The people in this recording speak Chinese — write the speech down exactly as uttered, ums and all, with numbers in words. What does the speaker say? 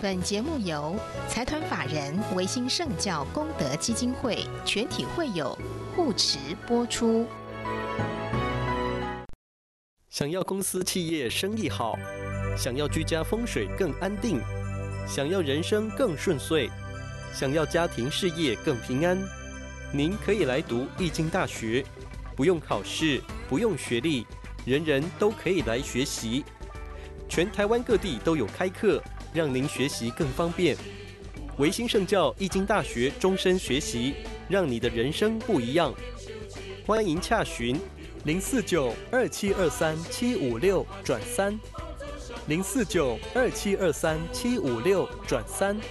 本节目由财团法人维新圣教功德基金会全体会友护持播出。 想要公司企业生意好，想要居家风水更安定，想要人生更顺遂，想要家庭事业更平安，您可以来读易经大学，不用考试，不用学历，人人都可以来学习。全台湾各地都有开课，让您学习更方便。维新圣教易经大学终身学习，让你的人生不一样。欢迎洽询零四九二七二三七五六转三，零四九二七二三七五六转三。